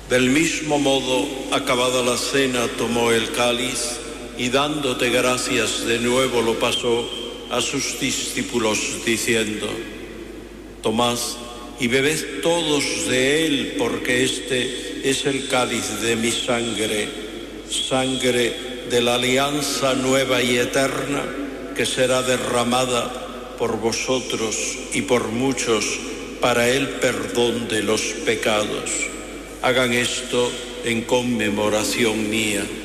Del mismo modo, acabada la cena, tomó el cáliz y dándote gracias de nuevo lo pasó a sus discípulos diciendo: Tomad y bebed todos de él, porque este es el cáliz de mi sangre, sangre de la alianza nueva y eterna, que será derramada por vosotros y por muchos para el perdón de los pecados. Hagan esto en conmemoración mía.